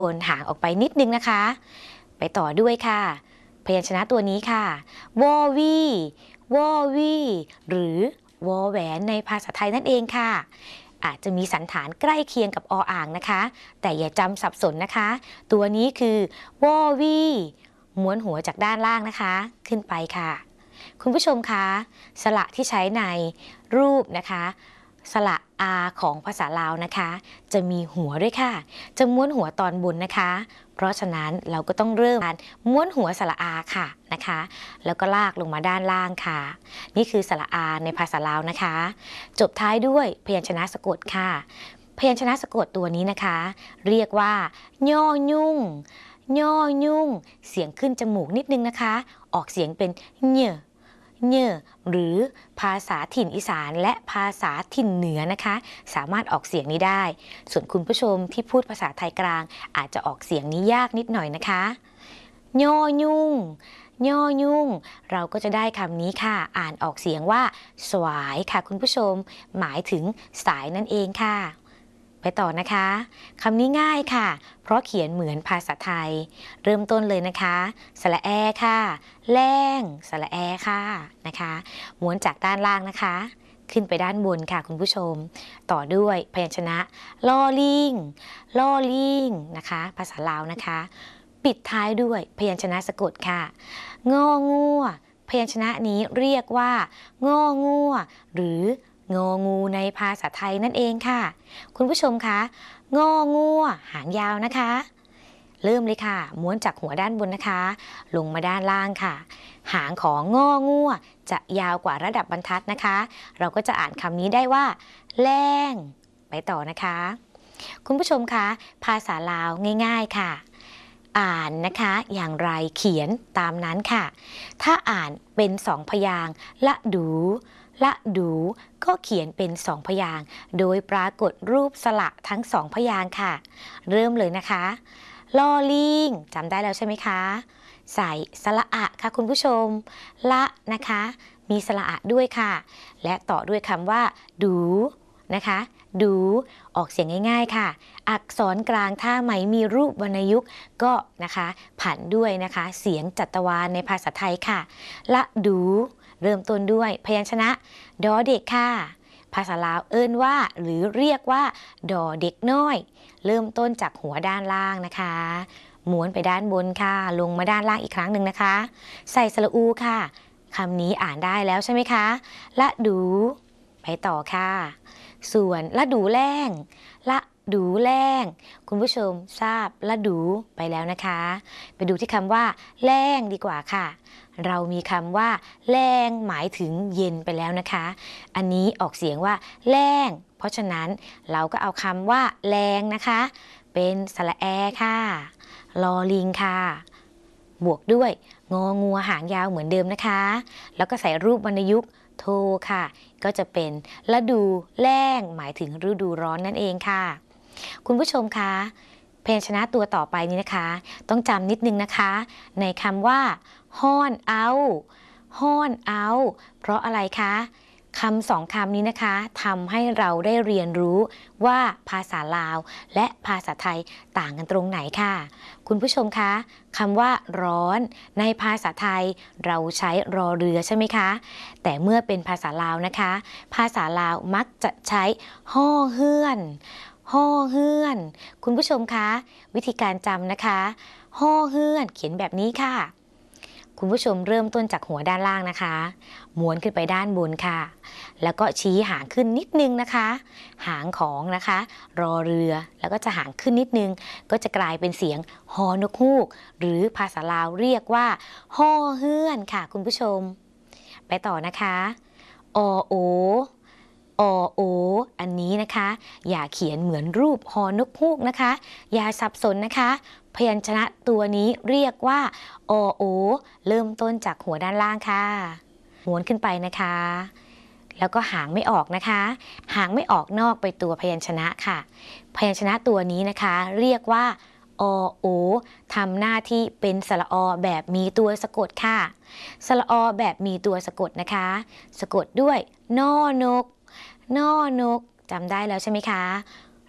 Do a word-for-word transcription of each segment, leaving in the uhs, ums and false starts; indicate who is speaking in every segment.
Speaker 1: โอนหางออกไปนิดนึงนะคะไปต่อด้วยค่ะพยัญชนะตัวนี้ค่ะวอวีวอวีหรือวอแหวนในภาษาไทยนั่นเองค่ะอาจจะมีสันฐานใกล้เคียงกับออ่างนะคะแต่อย่าจำสับสนนะคะตัวนี้คือวอวีม้วนหัวจากด้านล่างนะคะขึ้นไปค่ะคุณผู้ชมคะสระที่ใช้ในรูปนะคะสระอาของภาษาลาวนะคะจะมีหัวด้วยค่ะจะม้วนหัวตอนบนนะคะเพราะฉะนั้นเราก็ต้องเริ่มการม้วนหัวสระอาค่ะนะคะแล้วก็ลากลงมาด้านล่างค่ะนี่คือสระอาในภาษาลาวนะคะจบท้ายด้วยพยัญชนะสะกดค่ะพยัญชนะสะกดตัวนี้นะคะเรียกว่าย่อยุ่งย่อยุ่งเสียงขึ้นจมูกนิดนึงนะคะออกเสียงเป็นเน่เน่หรือภาษาถิ่นอีสานและภาษาถิ่นเหนือนะคะสามารถออกเสียงนี้ได้ส่วนคุณผู้ชมที่พูดภาษาไทยกลางอาจจะออกเสียงนี้ยากนิดหน่อยนะคะย่อยุ่งย่อยุ่งเราก็จะได้คำนี้ค่ะอ่านออกเสียงว่าสวายค่ะคุณผู้ชมหมายถึงสายนั่นเองค่ะไปต่อนะคะคำนี้ง่ายค่ะเพราะเขียนเหมือนภาษาไทยเริ่มต้นเลยนะคะสระแอค่ะแรงสระแอค่ะนะคะม้วนจากด้านล่างนะคะขึ้นไปด้านบนค่ะคุณผู้ชมต่อด้วยพยัญชนะลอลิงลอลิงนะคะภาษาลาวนะคะปิดท้ายด้วยพยัญชนะสะกดค่ะงองัวพยัญชนะนี้เรียกว่างองัวหรืององูในภาษาไทยนั่นเองค่ะคุณผู้ชมคะงองัวหางยาวนะคะเริ่มเลยค่ะม้วนจากหัวด้านบนนะคะลงมาด้านล่างค่ะหางของงองัวจะยาวกว่าระดับบรรทัดนะคะเราก็จะอ่านคำนี้ได้ว่าแรงไปต่อนะคะคุณผู้ชมคะภาษาลาวง่ายๆค่ะอ่านนะคะอย่างไรเขียนตามนั้นค่ะถ้าอ่านเป็นสองพยางค์ละดูละดูก็เขียนเป็นสองพยางค์โดยปรากฏรูปสระทั้งสองพยางค์ค่ะเริ่มเลยนะคะลอลิงจำได้แล้วใช่ไหมคะใส่สระอะค่ะคุณผู้ชมละนะคะมีสระอะด้วยค่ะและต่อด้วยคำว่าดูนะคะดูออกเสียงง่ายๆค่ะอักษรกลางถ้าไม่มีรูปวรรณยุกต์ก็นะคะผันด้วยนะคะเสียงจัตวาลในภาษาไทยค่ะละดูเริ่มต้นด้วยพยัญชนะดอเด็กค่ะภาษาลาวเอิ้นว่าหรือเรียกว่าดอเด็กน้อยเริ่มต้นจากหัวด้านล่างนะคะม้วนไปด้านบนค่ะลงมาด้านล่างอีกครั้งหนึ่งนะคะใส่สระอูค่ะคำนี้อ่านได้แล้วใช่ไหมคะละดูไปต่อค่ะส่วนละดูแรงละดูแรงคุณผู้ชมทราบละดูไปแล้วนะคะไปดูที่คำว่าแรงดีกว่าค่ะเรามีคำว่าแรงหมายถึงเย็นไปแล้วนะคะอันนี้ออกเสียงว่าแรงเพราะฉะนั้นเราก็เอาคำว่าแรงนะคะเป็นสระแอค่ะลอลิงค่ะบวกด้วยงองัวหางยาวเหมือนเดิมนะคะแล้วก็ใส่รูปวรรณยุกต์โทค่ะก็จะเป็นฤดูแล้งหมายถึงฤดูร้อนนั่นเองค่ะคุณผู้ชมคะพยัญชนะตัวต่อไปนี้นะคะต้องจำนิดนึงนะคะในคำว่าฮ้อนเอาฮ้อนเอาเพราะอะไรคะคำสองคำนี้นะคะทำให้เราได้เรียนรู้ว่าภาษาลาวและภาษาไทยต่างกันตรงไหนค่ะคุณผู้ชมคะคำว่าร้อนในภาษาไทยเราใช้รอเรือใช่ไหมคะแต่เมื่อเป็นภาษาลาวนะคะภาษาลาวมักจะใช้ฮ้อเฮือนฮ้อเฮือนคุณผู้ชมคะวิธีการจำนะคะฮ้อเฮือนเขียนแบบนี้ค่ะคุณผู้ชมเริ่มต้นจากหัวด้านล่างนะคะม้วนขึ้นไปด้านบนค่ะแล้วก็ชี้หางขึ้นนิดนึงนะคะหางของนะคะรอเรือแล้วก็จะหางขึ้นนิดนึงก็จะกลายเป็นเสียงฮอนกฮูกหรือภาษาลาวเรียกว่าฮ้อเฮือนค่ะคุณผู้ชมไปต่อนะคะอโออโออันนี้นะคะอย่าเขียนเหมือนรูปฮอนกฮูกนะคะอย่าสับสนนะคะพยัญชนะตัวนี้เรียกว่าอโอเริ่มต้นจากหัวด้านล่างค่ะม้วนขึ้นไปนะคะแล้วก็หางไม่ออกนะคะหางไม่ออกนอกไปตัวพยัญชนะค่ะพยัญชนะตัวนี้นะคะเรียกว่าอโอทำหน้าที่เป็นสระอแบบมีตัวสะกดค่ะสระอแบบมีตัวสะกดนะคะสะกดด้วยนอนกนอนกจำได้แล้วใช่ไหมคะ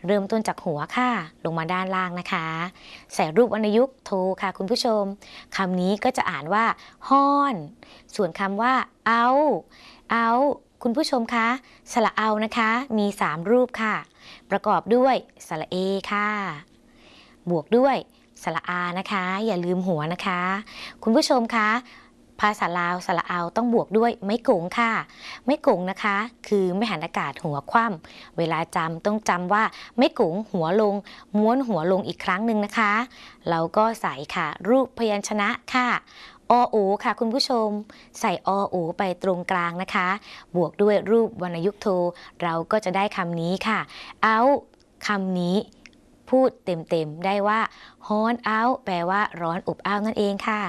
Speaker 1: เริ่มต้นจากหัวค่ะลงมาด้านล่างนะคะใส่รูปวรรณยุกต์โทค่ะคุณผู้ชมคำนี้ก็จะอ่านว่าฮ้อนส่วนคำว่าเอาเอาคุณผู้ชมคะสระเอานะคะมีสามรูปค่ะประกอบด้วยสระเอค่ะบวกด้วยสระอานะคะอย่าลืมหัวนะคะคุณผู้ชมคะภาษาลาวสระเอาต้องบวกด้วยไม้กงค่ะไม้กงนะคะคือไม่หันอากาศหัวคว่ำเวลาจำต้องจำว่าไม้กงหัวลงม้วนหัวลงอีกครั้งหนึ่งนะคะเราก็ใส่ค่ะรูปพยัญชนะค่ะอโอค่ะคุณผู้ชมใส่อโอไปตรงกลางนะคะบวกด้วยรูปวรรณยุกต์โทเราก็จะได้คำนี้ค่ะเอาคำนี้พูดเต็มๆได้ว่าฮ้อนเอาแปลว่าร้อนอบอ้าวนั่นเองค่ะ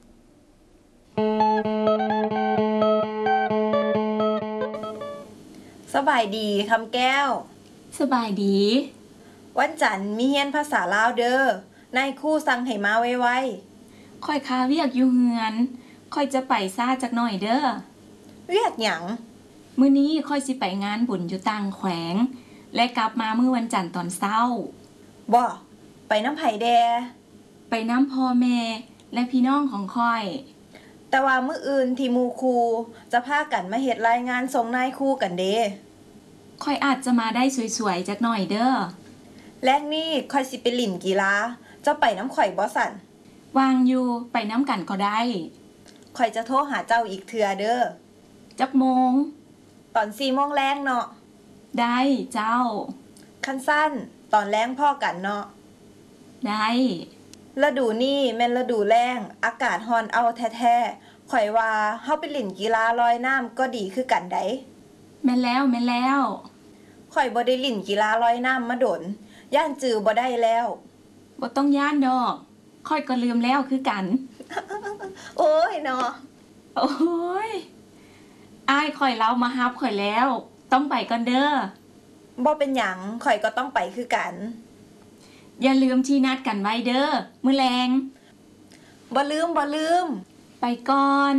Speaker 2: สบายดีคำแก้ว
Speaker 3: สบายดี
Speaker 2: วันจันทร์มีเรียนภาษาลาวเด้อนายครูสั่งให้มาไว
Speaker 3: ๆค่อยคาเวียกอยู่เฮือนค่อยจะไปซ่าจักหน่อยเด้อ
Speaker 2: เวียกหยัง
Speaker 3: มื้อนี้ค่อยสิไปงานบุญอยู่ต่างแขวงและกลับมามื้อวันจันทร์ตอนเช้า
Speaker 2: บ่ไปน้ำไผแด
Speaker 3: ไปน้ำพ่อแม่และพี่น้องของค่อย
Speaker 2: แต่ว่ามื้ออื่นที่หมู่ครูจะพากันมาเฮ็ดรายงานส่งนายครูกันเด้
Speaker 3: ค่อยอาจจะมาได้สวยๆจักหน่อยเด้อ
Speaker 2: แลกนี้ค่อยสิไปเล่นกีฬาเจ้าไปน้ำข่อยบ่สั่น
Speaker 3: วางอยู่ไปน้ำกันก็ได้
Speaker 2: ข่อยจะโทรหาเจ้าอีกเทื่อเด้อ
Speaker 3: จักโมง
Speaker 2: ตอนสี่โมงแลงเนาะ
Speaker 3: ได้เจ้า
Speaker 2: คันสั้นตอนแลงพ่อกันเนาะ
Speaker 3: ได้
Speaker 2: ฤดูนี้แม่นฤดูแล้งอากาศร้อนเอาแท้ๆข่อยว่าเฮาไปเล่นกีฬาลอยน้ำก็ดีคือกันได
Speaker 3: แม่นแล้วแม่นแล้ว
Speaker 2: ข่อยบ่ได้เล่นกีฬาลอยน้ำมาดนย่านจือบ่ได้แล้ว
Speaker 3: บ่ต้องย่านดอกค่อยก็ลืมแล้วคือกัน
Speaker 2: โอ้ยเนาะ
Speaker 3: โอ้ยอ้ายข่อยเล่ามาฮับข่อยแล้วต้องไปก่อนเด้อ
Speaker 2: บ่เป็นหยังข่อยก็ต้องไปคือกัน
Speaker 3: อย่าลืมที่นัดกันไว้เด้อมื้อแลง
Speaker 2: บ่ลืมบ่ลืม
Speaker 3: ไปก่อน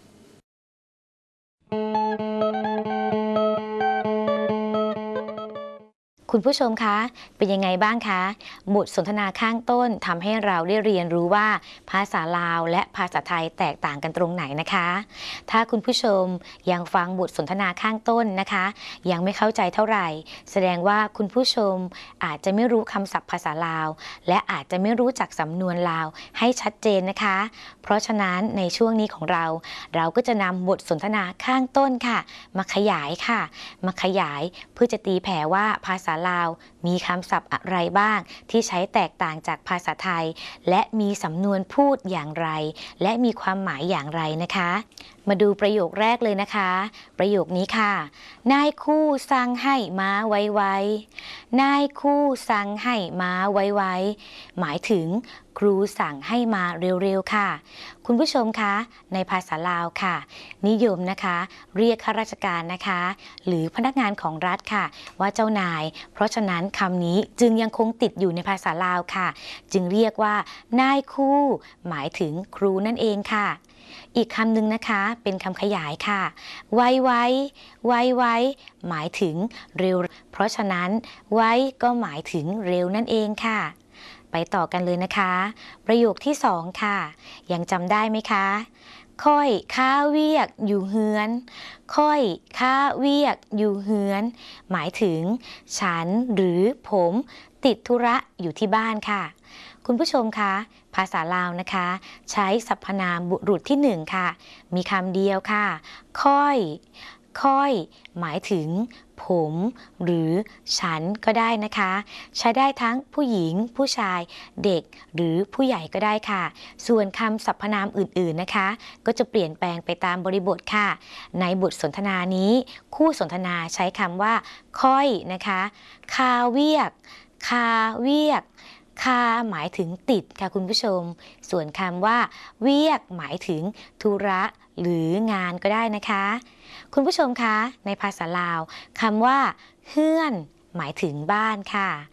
Speaker 1: คุณผู้ชมคะเป็นยังไงบ้างคะบทสนทนาข้างต้นทำให้เราได้เรียนรู้ว่าภาษาลาวและภาษาไทยแตกต่างกันตรงไหนนะคะถ้าคุณผู้ชมยังฟังบทสนทนาข้างต้นนะคะยังไม่เข้าใจเท่าไหร่แสดงว่าคุณผู้ชมอาจจะไม่รู้คำศัพท์ภาษาลาวและอาจจะไม่รู้จักสำนวนลาวให้ชัดเจนนะคะเพราะฉะนั้นในช่วงนี้ของเราเราก็จะนำบทสนทนาข้างต้นค่ะมาขยายค่ะมาขยายเพื่อจะตีแผ่ว่าภาษาลาวมีคำศัพท์อะไรบ้างที่ใช้แตกต่างจากภาษาไทยและมีสำนวนพูดอย่างไรและมีความหมายอย่างไรนะคะมาดูประโยคแรกเลยนะคะประโยคนี้ค่ะนายครูสั่งให้มาไวๆนายครูสั่งให้มาไวๆหมายถึงครูสั่งให้มาเร็วๆค่ะคุณผู้ชมคะในภาษาลาวค่ะนิยมนะคะเรียกข้าราชการนะคะหรือพนักงานของรัฐค่ะว่าเจ้านายเพราะฉะนั้นคำนี้จึงยังคงติดอยู่ในภาษาลาวค่ะจึงเรียกว่านายครูหมายถึงครูนั่นเองค่ะอีกคำหนึ่งนะคะเป็นคำขยายค่ะไวไวไวไวหมายถึงเร็วเพราะฉะนั้นไวก็หมายถึงเร็วนั่นเองค่ะไปต่อกันเลยนะคะประโยคที่สองค่ะยังจำได้ไหมคะค่อยค้าเวียกอยู่เฮือนค่อยค้าเวียกอยู่เฮือนหมายถึงฉันหรือผมติดธุระอยู่ที่บ้านค่ะคุณผู้ชมคะภาษาลาวนะคะใช้สรรพนามบุรุษที่หนึ่งค่ะมีคำเดียวค่ะค่อยค่อยหมายถึงผมหรือฉันก็ได้นะคะใช้ได้ทั้งผู้หญิงผู้ชายเด็กหรือผู้ใหญ่ก็ได้ค่ะส่วนคำสรรพนามอื่นๆนะคะก็จะเปลี่ยนแปลงไปตามบริบทค่ะในบทสนทนานี้คู่สนทนาใช้คำว่าค่อยนะคะคาเวียกคาเวียกคาหมายถึงติดค่ะคุณผู้ชมส่วนคำว่าเวียกหมายถึงธุระหรืองานก็ได้นะคะคุณผู้ชมคะในภาษาลาวคำว่าเฮือนหมายถึงบ้านค่ะ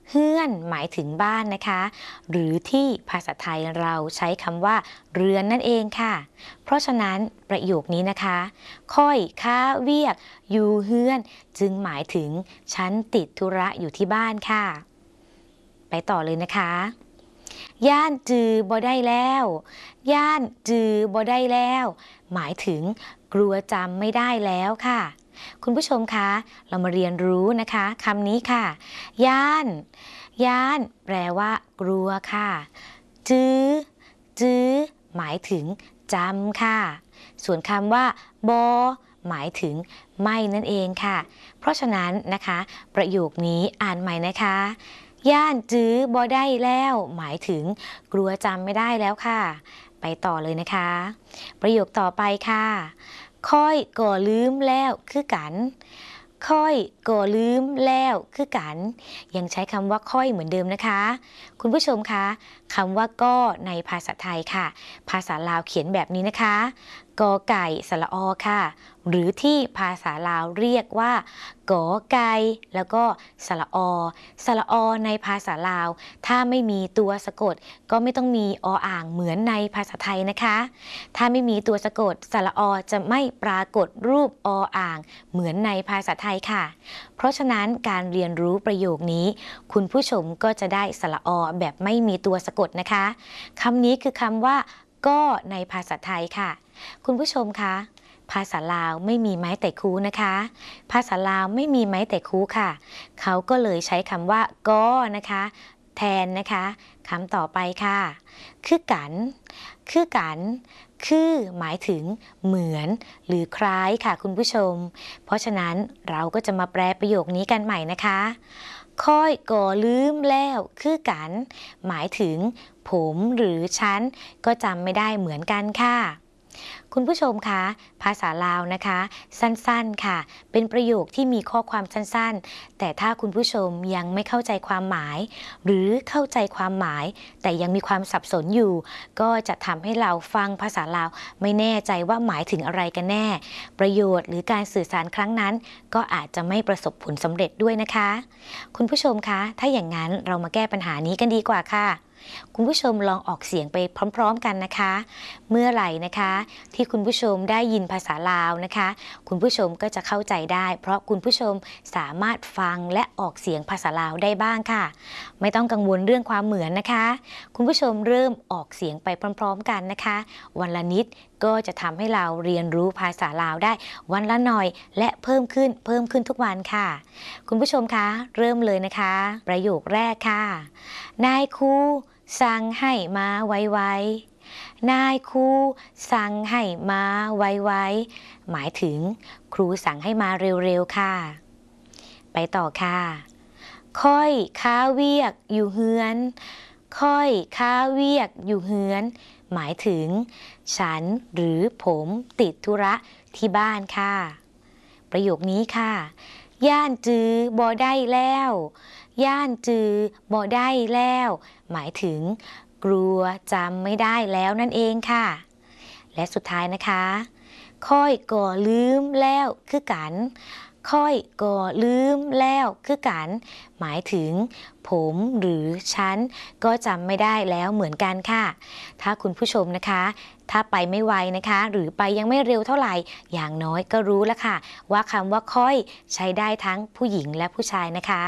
Speaker 1: เฮือนหมายถึงบ้านนะคะหรือที่ภาษาไทยเราใช้คำว่าเรือนนั่นเองค่ะเพราะฉะนั้นประโยคนี้นะคะค่อยค้าเวียกอยู่เฮือนจึงหมายถึงฉันติดธุระอยู่ที่บ้านค่ะไปต่อเลยนะคะย่านจือบ่ได้แล้วย่านจือบ่ได้แล้วหมายถึงกลัวจำไม่ได้แล้วค่ะคุณผู้ชมคะเรามาเรียนรู้นะคะคำนี้ค่ะย่านย่านแปลว่ากลัวค่ะจื้อจื้อหมายถึงจำค่ะส่วนคำว่าบอหมายถึงไม่นั่นเองค่ะเพราะฉะนั้นนะคะประโยคนี้อ่านใหม่นะคะย่านจื้อบอได้แล้วหมายถึงกลัวจำไม่ได้แล้วค่ะไปต่อเลยนะคะประโยคต่อไปค่ะค่อยก่อลืมแล้วคือกันค่อยก่อลืมแล้วคือกันยังใช้คำว่าค่อยเหมือนเดิมนะคะคุณผู้ชมคะคำว่าก็ในภาษาไทยค่ะภาษาลาวเขียนแบบนี้นะคะกอไก่สระอค่ะหรือที่ภาษาลาวเรียกว่ากอไก่แล้วก็สระอสระอในภาษาลาวถ้าไม่มีตัวสะกดก็ไม่ต้องมีออ่างเหมือนในภาษาไทยนะคะถ้าไม่มีตัวสะกดสระอจะไม่ปรากฏรูปออ่างเหมือนในภาษาไทยค่ะเพราะฉะนั้นการเรียนรู้ประโยคนี้คุณผู้ชมก็จะได้สระอแบบไม่มีตัวสะกดนะคะคำนี้คือคำว่าก็ในภาษาไทยค่ะคุณผู้ชมคะภาษาลาวไม่มีไม้แต่คูนะคะภาษาลาวไม่มีไม้แต่คูค่ะเขาก็เลยใช้คำว่าก็นะคะแทนนะคะคำต่อไปค่ะคือกันคือกันคือหมายถึงเหมือนหรือคล้ายค่ะคุณผู้ชมเพราะฉะนั้นเราก็จะมาแปลประโยคนี้กันใหม่นะคะค่อยก่อลืมแล้วคือกันหมายถึงผมหรือฉันก็จำไม่ได้เหมือนกันค่ะคุณผู้ชมคะภาษาลาวนะคะสั้นๆค่ะเป็นประโยคที่มีข้อความสั้นๆแต่ถ้าคุณผู้ชมยังไม่เข้าใจความหมายหรือเข้าใจความหมายแต่ยังมีความสับสนอยู่ก็จะทำให้เราฟังภาษาลาวไม่แน่ใจว่าหมายถึงอะไรกันแน่ประโยชน์หรือการสื่อสารครั้งนั้นก็อาจจะไม่ประสบผลสำเร็จด้วยนะคะคุณผู้ชมคะถ้าอย่างนั้นเรามาแก้ปัญหานี้กันดีกว่าค่ะคุณผู้ชมลองออกเสียงไปพร้อมๆกันนะคะเมื่อไหร่นะคะที่คุณผู้ชมได้ยินภาษาลาวนะคะคุณผู้ชมก็จะเข้าใจได้เพราะคุณผู้ชมสามารถฟังและออกเสียงภาษาลาวได้บ้างค่ะไม่ต้องกังวลเรื่องความเหมือนนะคะคุณผู้ชมเริ่มออกเสียงไปพร้อมๆกันนะคะวันละนิดก็จะทำให้เราเรียนรู้ภาษาลาวได้วันละหน่อยและเพิ่มขึ้นเพิ่มขึ้นทุกวันค่ะคุณผู้ชมคะเริ่มเลยนะคะประโยคแรกค่ะนายครูสั่งให้มาไวๆนายครูสั่งให้มาไวๆหมายถึงครูสั่งให้มาเร็วๆค่ะไปต่อค่ะค่อยค้าเวียกอยู่เฮือนค่อยค้าเวียกอยู่เฮือนหมายถึงฉันหรือผมติดธุระที่บ้านค่ะประโยคนี้ค่ะย่านจือบ่ได้แล้วย่านจือบ่ได้แล้วหมายถึงกลัวจำไม่ได้แล้วนั่นเองค่ะและสุดท้ายนะคะค่อยก่อลืมแล้วคือกันค่อยก่อลืมแล้วคือกันหมายถึงผมหรือฉันก็จำไม่ได้แล้วเหมือนกันค่ะถ้าคุณผู้ชมนะคะถ้าไปไม่ไวนะคะหรือไปยังไม่เร็วเท่าไหร่อย่างน้อยก็รู้แล้วค่ะว่าคำว่าค่อยใช้ได้ทั้งผู้หญิงและผู้ชายนะคะ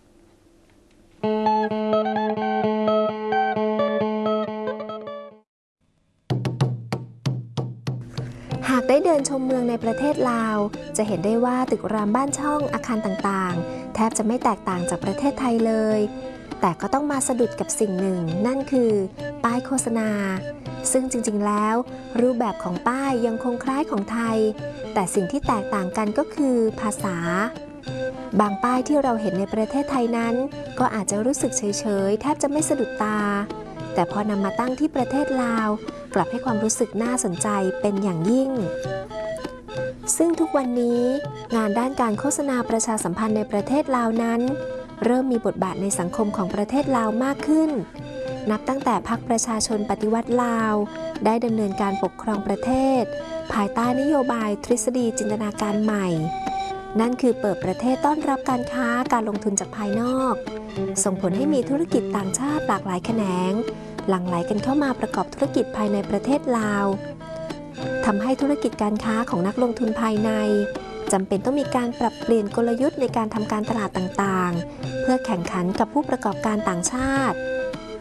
Speaker 4: หากได้เดินชมเมืองในประเทศลาวจะเห็นได้ว่าตึกรามบ้านช่องอาคารต่างๆแทบจะไม่แตกต่างจากประเทศไทยเลยแต่ก็ต้องมาสะดุดกับสิ่งหนึ่งนั่นคือป้ายโฆษณาซึ่งจริงๆแล้วรูปแบบของป้ายยังคงคล้ายของไทยแต่สิ่งที่แตกต่างกันก็คือภาษาบางป้ายที่เราเห็นในประเทศไทยนั้นก็อาจจะรู้สึกเฉยๆแทบจะไม่สะดุดตาแต่พอนำมาตั้งที่ประเทศลาวกลับให้ความรู้สึกน่าสนใจเป็นอย่างยิ่งซึ่งทุกวันนี้งานด้านการโฆษณาประชาสัมพันธ์ในประเทศลาวนั้นเริ่มมีบทบาทในสังคมของประเทศลาวมากขึ้นนับตั้งแต่พรรคประชาชนปฏิวัติลาวได้ดำเนินการปกครองประเทศภายใต้นโยบายทฤษฎีจินตนาการใหม่นั่นคือเปิดประเทศต้อนรับการค้าการลงทุนจากภายนอกส่งผลให้มีธุรกิจต่างชาติหลากหลายแขนงหลั่งไหลกันเข้ามาประกอบธุรกิจภายในประเทศลาวทำให้ธุรกิจการค้าของนักลงทุนภายในจำเป็นต้องมีการปรับเปลี่ยนกลยุทธ์ในการทำการตลาดต่างๆเพื่อแข่งขันกับผู้ประกอบการต่างชาติ